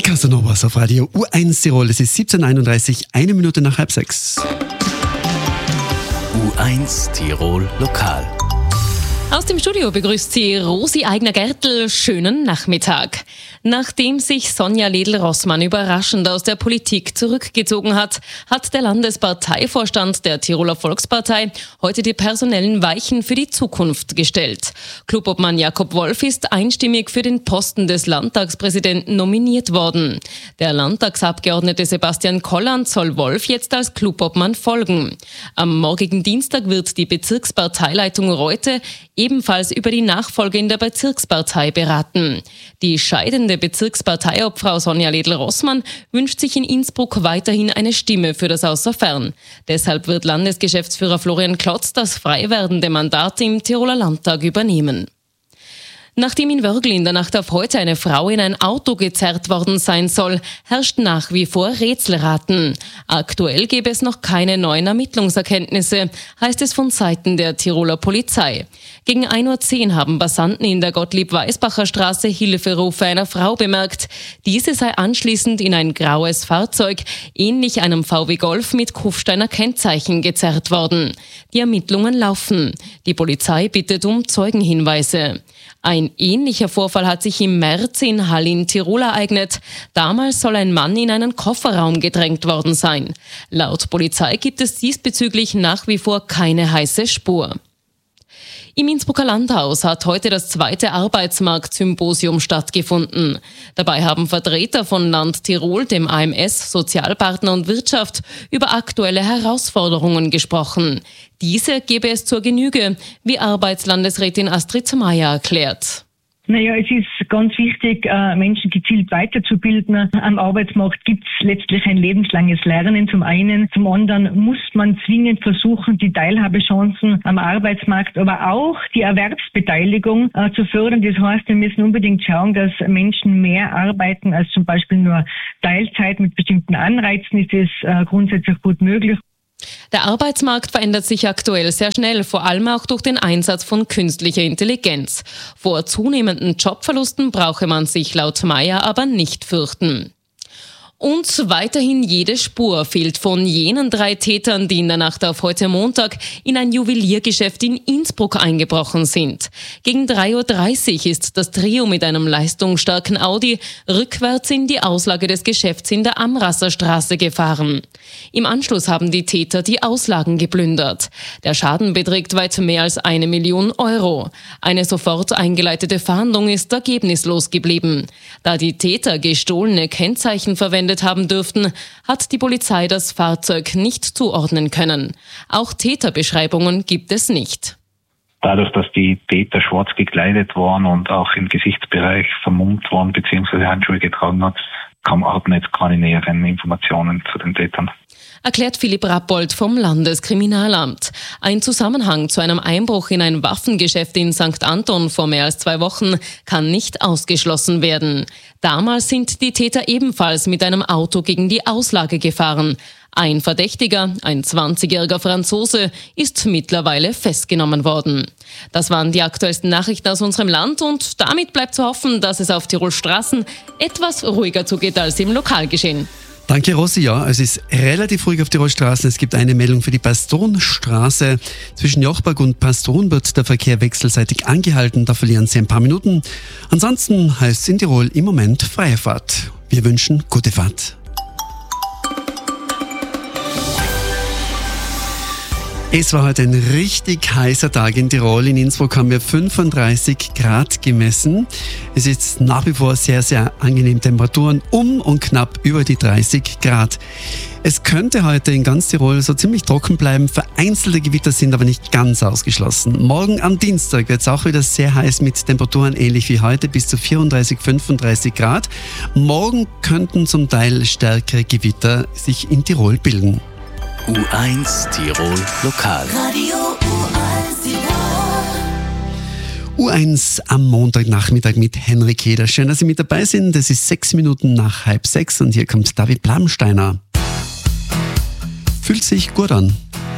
Casanovas auf Radio U1 Tirol. Es ist 17:31, 1 Minute nach 5:30. U1 Tirol Lokal. Aus dem Studio begrüßt sie Rosi Eigner-Gertl. Schönen Nachmittag. Nachdem sich Sonja Ledl-Rossmann überraschend aus der Politik zurückgezogen hat, hat der Landesparteivorstand der Tiroler Volkspartei heute die personellen Weichen für die Zukunft gestellt. Clubobmann Jakob Wolf ist einstimmig für den Posten des Landtagspräsidenten nominiert worden. Der Landtagsabgeordnete Sebastian Kolland soll Wolf jetzt als Clubobmann folgen. Am morgigen Dienstag wird die Bezirksparteileitung Reute ebenfalls über die Nachfolge in der Bezirkspartei beraten. Die scheidende Bezirksparteiobfrau Sonja Ledl-Rossmann wünscht sich in Innsbruck weiterhin eine Stimme für das Außerfern. Deshalb wird Landesgeschäftsführer Florian Klotz das frei werdende Mandat im Tiroler Landtag übernehmen. Nachdem in Wörgl in der Nacht auf heute eine Frau in ein Auto gezerrt worden sein soll, herrscht nach wie vor Rätselraten. Aktuell gäbe es noch keine neuen Ermittlungserkenntnisse, heißt es von Seiten der Tiroler Polizei. Gegen 1:10 Uhr haben Passanten in der Gottlieb-Weisbacher Straße Hilferufe einer Frau bemerkt. Diese sei anschließend in ein graues Fahrzeug, ähnlich einem VW Golf mit Kufsteiner Kennzeichen, gezerrt worden. Die Ermittlungen laufen. Die Polizei bittet um Zeugenhinweise. Ein ähnlicher Vorfall hat sich im März in Hall in Tirol ereignet. Damals soll ein Mann in einen Kofferraum gedrängt worden sein. Laut Polizei gibt es diesbezüglich nach wie vor keine heiße Spur. Im Innsbrucker Landhaus hat heute das 2. Arbeitsmarktsymposium stattgefunden. Dabei haben Vertreter von Land Tirol, dem AMS, Sozialpartner und Wirtschaft über aktuelle Herausforderungen gesprochen. Diese gebe es zur Genüge, wie Arbeitslandesrätin Astrid Meier erklärt. Naja, es ist ganz wichtig, Menschen gezielt weiterzubilden. Am Arbeitsmarkt gibt es letztlich ein lebenslanges Lernen zum einen. Zum anderen muss man zwingend versuchen, die Teilhabechancen am Arbeitsmarkt, aber auch die Erwerbsbeteiligung zu fördern. Das heißt, wir müssen unbedingt schauen, dass Menschen mehr arbeiten als zum Beispiel nur Teilzeit. Mit bestimmten Anreizen ist es grundsätzlich gut möglich. Der Arbeitsmarkt verändert sich aktuell sehr schnell, vor allem auch durch den Einsatz von künstlicher Intelligenz. Vor zunehmenden Jobverlusten brauche man sich laut Meier aber nicht fürchten. Und weiterhin jede Spur fehlt von jenen 3 Tätern, die in der Nacht auf heute Montag in ein Juweliergeschäft in Innsbruck eingebrochen sind. Gegen 3:30 Uhr ist das Trio mit einem leistungsstarken Audi rückwärts in die Auslage des Geschäfts in der Amrasser Straße gefahren. Im Anschluss haben die Täter die Auslagen geplündert. Der Schaden beträgt weit mehr als 1 Million Euro. Eine sofort eingeleitete Fahndung ist ergebnislos geblieben. Da die Täter gestohlene Kennzeichen verwendet haben dürften, hat die Polizei das Fahrzeug nicht zuordnen können. Auch Täterbeschreibungen gibt es nicht. Dadurch, dass die Täter schwarz gekleidet waren und auch im Gesichtsbereich vermummt waren bzw. Handschuhe getragen hat man jetzt keine näheren Informationen zu den Tätern. Erklärt Philipp Rappold vom Landeskriminalamt. Ein Zusammenhang zu einem Einbruch in ein Waffengeschäft in St. Anton vor mehr als 2 Wochen kann nicht ausgeschlossen werden. Damals sind die Täter ebenfalls mit einem Auto gegen die Auslage gefahren. Ein Verdächtiger, ein 20-jähriger Franzose, ist mittlerweile festgenommen worden. Das waren die aktuellsten Nachrichten aus unserem Land und damit bleibt zu hoffen, dass es auf Tirols Straßen etwas ruhiger zugeht als im Lokalgeschehen. Danke, Rosi. Ja, es ist relativ ruhig auf Tirol Straßen. Es gibt eine Meldung für die Pastonstraße. Zwischen Jochberg und Paston wird der Verkehr wechselseitig angehalten. Da verlieren Sie ein paar Minuten. Ansonsten heißt es in Tirol im Moment freie Fahrt. Wir wünschen gute Fahrt. Es war heute ein richtig heißer Tag in Tirol. In Innsbruck haben wir 35 Grad gemessen. Es ist nach wie vor sehr, sehr angenehme Temperaturen, und knapp über die 30 Grad. Es könnte heute in ganz Tirol so ziemlich trocken bleiben. Vereinzelte Gewitter sind aber nicht ganz ausgeschlossen. Morgen am Dienstag wird es auch wieder sehr heiß mit Temperaturen ähnlich wie heute, bis zu 34, 35 Grad. Morgen könnten zum Teil stärkere Gewitter sich in Tirol bilden. U1 Tirol Lokal. Radio U1 Tirol. U1 am Montagnachmittag mit Henrik Heder. Schön, dass Sie mit dabei sind. Es ist 6 Minuten nach 5:30 und hier kommt David Blamsteiner. Fühlt sich gut an.